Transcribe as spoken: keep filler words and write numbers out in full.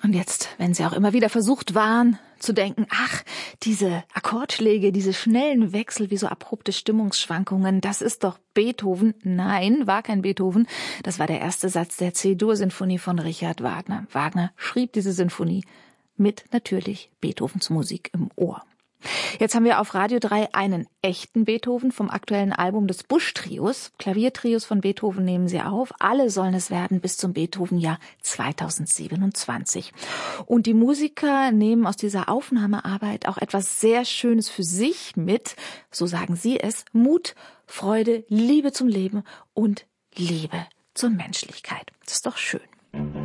Und jetzt, wenn Sie auch immer wieder versucht waren, zu denken, ach, diese Akkordschläge, diese schnellen Wechsel, wie so abrupte Stimmungsschwankungen, das ist doch Beethoven. Nein, war kein Beethoven. Das war der erste Satz der C-Dur-Sinfonie von Richard Wagner. Wagner schrieb diese Sinfonie mit natürlich Beethovens Musik im Ohr. Jetzt haben wir auf Radio drei einen echten Beethoven vom aktuellen Album des Busch-Trios. Klaviertrios von Beethoven nehmen sie auf. Alle sollen es werden bis zum Beethoven-Jahr zweitausendsiebenundzwanzig. Und die Musiker nehmen aus dieser Aufnahmearbeit auch etwas sehr Schönes für sich mit. So sagen sie es: Mut, Freude, Liebe zum Leben und Liebe zur Menschlichkeit. Das ist doch schön.